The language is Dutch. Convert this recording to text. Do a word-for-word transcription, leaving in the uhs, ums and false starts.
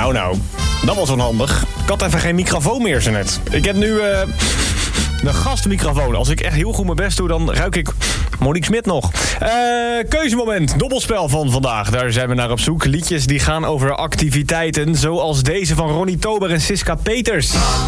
Nou, nou. Dat was onhandig. Ik had even geen microfoon meer zo net. Ik heb nu uh, de gastmicrofoon. Als ik echt heel goed mijn best doe, dan ruik ik Monique Smit nog. Uh, keuzemoment, dobbelspel van vandaag. Daar zijn we naar op zoek. Liedjes die gaan over activiteiten zoals deze van Ronnie Tober en Siska Peters.